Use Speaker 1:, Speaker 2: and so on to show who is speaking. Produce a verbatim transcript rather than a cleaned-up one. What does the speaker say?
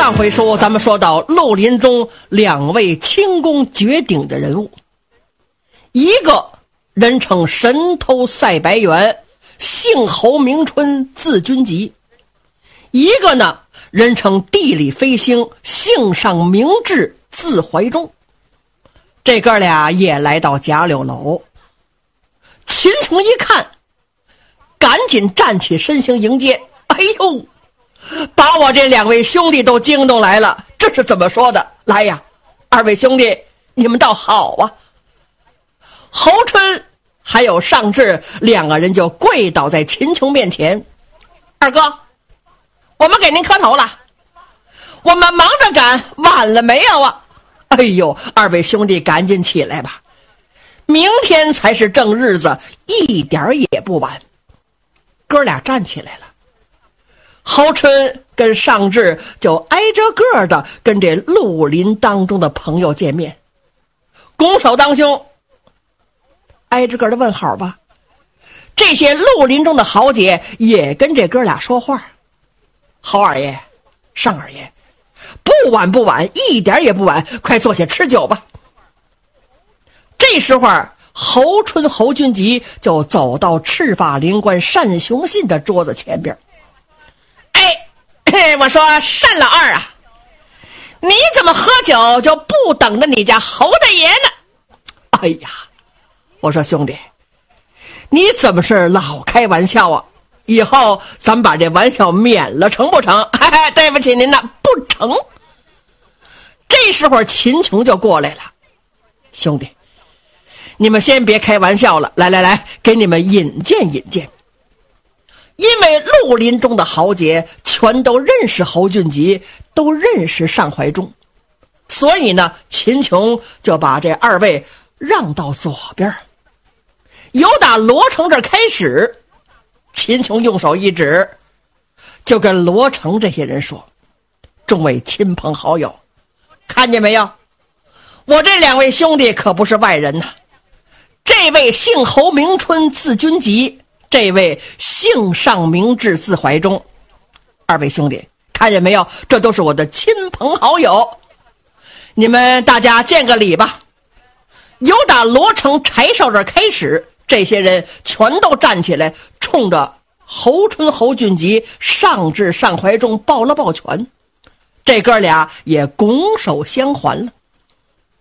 Speaker 1: 上回说咱们说到绿林中两位轻功绝顶的人物，一个人称神偷赛白猿，姓侯名春，字君集；一个呢人称地理飞星，姓上明志，字怀忠。这哥俩也来到贾柳楼，秦琼一看，赶紧站起身形迎接。哎呦，把我这两位兄弟都惊动来了，这是怎么说的？来呀，二位兄弟，你们倒好啊！侯春还有尚志两个人就跪倒在秦琼面前。二哥，我们给您磕头了，我们忙着赶，晚了没有啊？哎呦，二位兄弟赶紧起来吧，明天才是正日子，一点也不晚。哥俩站起来了，侯春跟尚志就挨着个的跟这绿林当中的朋友见面，拱手当胸，挨着个的问好吧。这些绿林中的豪杰也跟这哥俩说话。侯二爷，尚二爷，不晚不晚，一点也不晚，快坐下吃酒吧。这时候侯春侯君集就走到赤发灵官单雄信的桌子前边。哎，我说单老二啊，你怎么喝酒就不等着你家侯大爷呢？哎呀，我说兄弟，你怎么是老开玩笑啊？以后咱们把这玩笑免了成不成？哎，对不起您了，不成。这时候秦琼就过来了。兄弟，你们先别开玩笑了，来来来，给你们引荐引荐。因为绿林中的豪杰全都认识侯俊吉，都认识尚怀忠，所以呢，秦琼就把这二位让到左边。由打罗成这开始，秦琼用手一指，就跟罗成这些人说：众位亲朋好友，看见没有，我这两位兄弟可不是外人呐。这位姓侯名春，字君集，这位姓尚明志，字怀忠。二位兄弟看见没有，这都是我的亲朋好友，你们大家见个礼吧。由打罗成柴少这开始，这些人全都站起来，冲着侯春侯俊吉、尚志尚怀忠抱了抱拳。这哥俩也拱手相还了。